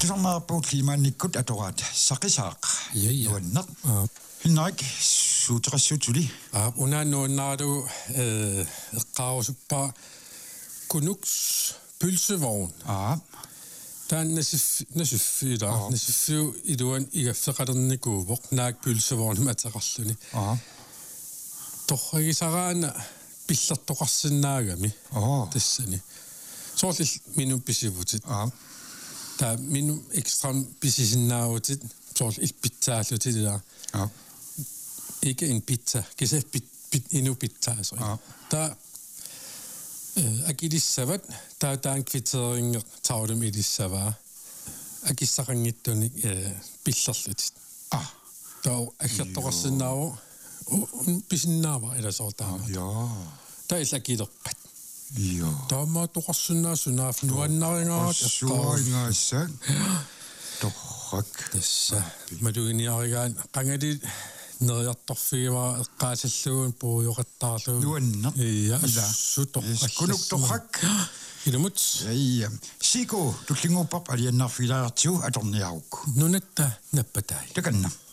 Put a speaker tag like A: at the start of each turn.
A: Tusarmaa på klimaannikkut atoraat saqisaaq. Nuanneq. Hinnarik suuterassutuli.
B: Unaannuannaaru eqqaarusuppa kunuks pølsevogn. Taan nasiffiu iduan igaffeqalerniku naak pølsevogn mataqarluni. Torrigisaraana pillertoqarsinnaagami. Tassani. Soorlil minun pisivutit. Ta minun ekstram pisisinnaautit soorl ilpittaallutit ila. Ikke en pizza. Kisa inu pizza så. Ta agidissavat taan kvitteringa taudum idissava. Agissaqangittuni pillerlutit. Ta aggertoqarsinnaau pisinnaava ila soortaama. Ta ilakilerpat. Taama toqarsinnaasunaaf nuannarigaat
A: suuringaassa. Torrak.
B: Tassa. Maduginiarigaan qangadi neriartorfiiva eqqaasalluun puujoqattaarluun
A: nuanneq.
B: Iya sutor
A: kunuk torrak.
B: Ilumut.
A: Siko tullinguuppaq aliannarfilaartiu atorniarukku.
B: Nunatta nappatai.
A: Takanna.